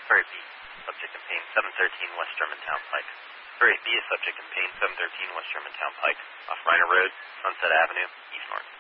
Query B, subject in pain 713 West Germantown Pike. Query B is subject in pain 713 West Germantown Pike, off Reiner Road, Sunset Avenue, east north.